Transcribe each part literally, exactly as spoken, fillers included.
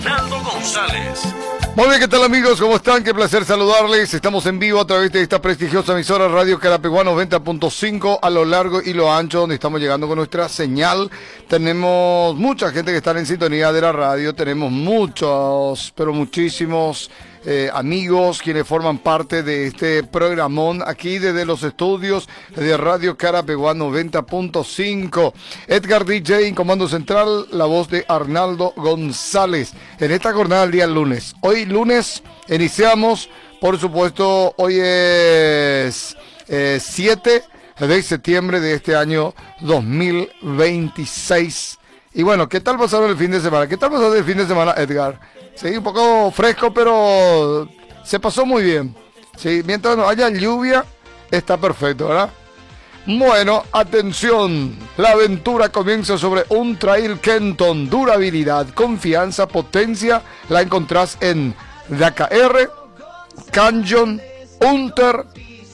Arnaldo González. Muy bien, ¿qué tal amigos? ¿Cómo están? Qué placer saludarles. Estamos en vivo a través de esta prestigiosa emisora Radio Carapeguá noventa punto cinco a lo largo y lo ancho, donde estamos llegando con nuestra señal. Tenemos mucha gente que está en sintonía de la radio, tenemos muchos, pero muchísimos eh, amigos quienes forman parte de este programón aquí desde los estudios de Radio Carapeguá noventa punto cinco. Edgar D J en comando central, la voz de Arnaldo González. En esta jornada del día lunes. Hoy lunes iniciamos, por supuesto, hoy es eh, siete de septiembre de este año dos mil veintiséis. Y bueno, ¿qué tal pasaron el fin de semana? ¿Qué tal pasaron el fin de semana, Edgar? Sí, un poco fresco, pero se pasó muy bien. Sí, mientras no haya lluvia, está perfecto, ¿verdad? Bueno, atención, la aventura comienza sobre un trail Kenton, durabilidad, confianza, potencia, la encontrás en D K R, Canyon, Hunter,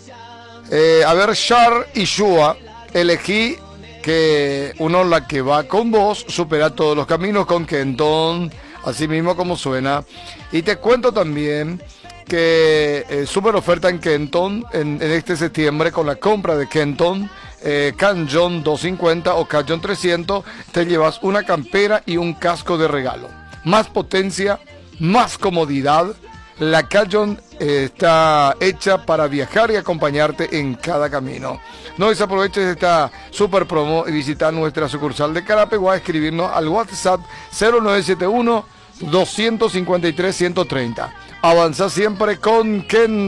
eh, a ver, Shar y Shua. Elegí que uno, la que va con vos, supera todos los caminos con Kenton, así mismo como suena. Y te cuento también que eh, super oferta en Kenton en, en este septiembre con la compra de Kenton eh, Canyon doscientos cincuenta o Canyon trescientos, te llevas una campera y un casco de regalo. Más potencia, más comodidad. La Canyon eh, está hecha para viajar y acompañarte en cada camino. No desaproveches esta super promo y visita nuestra sucursal de Carapeguá, escribirnos al WhatsApp cero nueve siete uno, dos cinco tres, uno tres cero. Avanza siempre con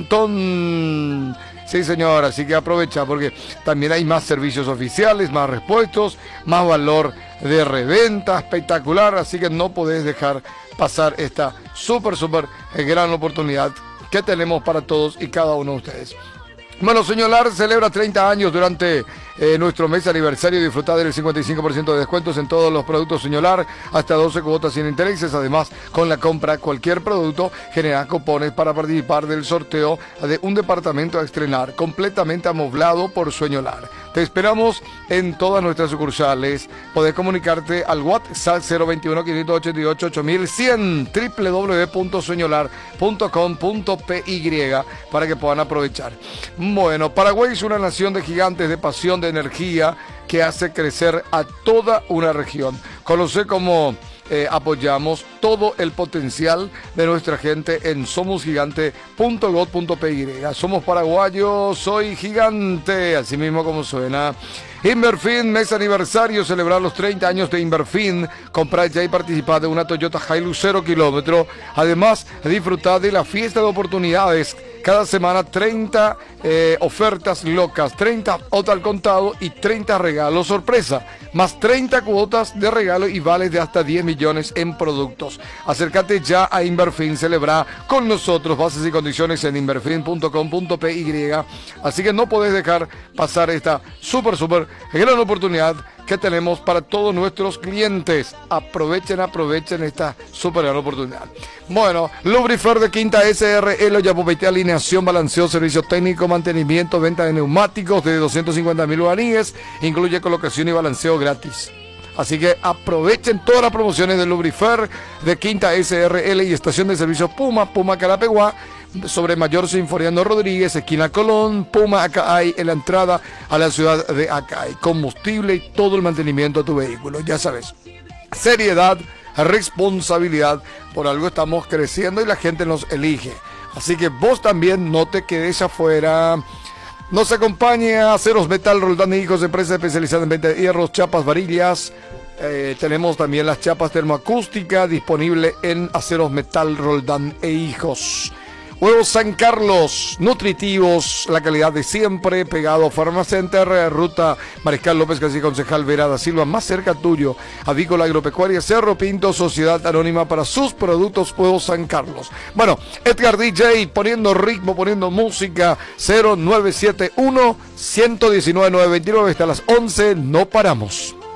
Kenton. Sí, señor, así que aprovecha porque también hay más servicios oficiales, más repuestos, más valor de reventa, espectacular, así que no podés dejar pasar esta súper, súper gran oportunidad que tenemos para todos y cada uno de ustedes. Bueno, Soñolar celebra treinta años durante eh, nuestro mes aniversario. Disfrutar del cincuenta y cinco por ciento de descuentos en todos los productos Soñolar, hasta doce cuotas sin intereses. Además, con la compra de cualquier producto, generas cupones para participar del sorteo de un departamento a estrenar, completamente amoblado por Soñolar. Te esperamos en todas nuestras sucursales. Podés comunicarte al WhatsApp cero veintiuno, quinientos ochenta y ocho, ocho mil cien, doble u doble u doble u punto soñolar punto com punto p y para que puedan aprovechar. Bueno, Paraguay es una nación de gigantes, de pasión, de energía que hace crecer a toda una región. Conoce cómo eh, apoyamos todo el potencial de nuestra gente en somos gigante punto gob punto p y. Somos paraguayos, soy gigante, así mismo como suena. Inverfin, mes aniversario, celebrar los treinta años de Inverfin. Comprar ya y participar de una Toyota Hilux cero kilómetro. Además, disfrutar de la fiesta de oportunidades. Cada semana treinta eh, ofertas locas, treinta autos al contado y treinta regalos sorpresa, más treinta cuotas de regalo y vales de hasta diez millones en productos. Acércate ya a Inverfin, celebra con nosotros. Bases y condiciones en inverfin punto com punto p y. Así que no podés dejar pasar esta súper, súper gran oportunidad que tenemos para todos nuestros clientes. Aprovechen, aprovechen esta súper gran oportunidad. Bueno, Lubrifer de Quinta S R L, Yapopete, alineación, balanceo, servicio técnico, mantenimiento, venta de neumáticos de doscientos cincuenta mil guaraníes, incluye colocación y balanceo gratis. Así que aprovechen todas las promociones de Lubrifer de Quinta S R L y estación de servicio Puma, Puma Carapeguá, sobre Mayor Sinforiano Rodríguez, esquina Colón, Puma Acay, en la entrada a la ciudad de Acay. Combustible y todo el mantenimiento a tu vehículo, ya sabes. Seriedad, responsabilidad, por algo estamos creciendo y la gente nos elige. Así que vos también no te quedes afuera. Nos acompaña Aceros Metal Roldán e Hijos, empresa especializada en venta de hierros, chapas, varillas. Eh, tenemos también las chapas termoacústicas disponible en Aceros Metal Roldán e Hijos. Huevos San Carlos, nutritivos, la calidad de siempre, pegado a Farmacenter, ruta Mariscal López Casi, Concejal Vera da Silva, más cerca tuyo. Avícola Agropecuaria Cerro Pinto, Sociedad Anónima para sus productos Huevos San Carlos. Bueno, Edgar D J poniendo ritmo, poniendo música, cero nueve siete uno, uno uno nueve, nueve dos nueve, hasta las once, no paramos.